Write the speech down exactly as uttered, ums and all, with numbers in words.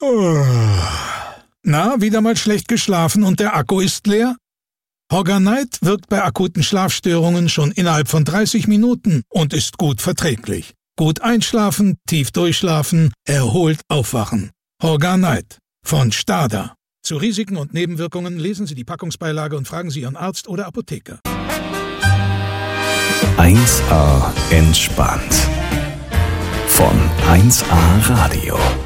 Na, wieder mal schlecht geschlafen und der Akku ist leer? Horganite wirkt bei akuten Schlafstörungen schon innerhalb von dreißig Minuten und ist gut verträglich. Gut einschlafen, tief durchschlafen, erholt aufwachen. Horganite von Stada. Zu Risiken und Nebenwirkungen lesen Sie die Packungsbeilage und fragen Sie Ihren Arzt oder Apotheker. eins A entspannt. Von eins A Radio.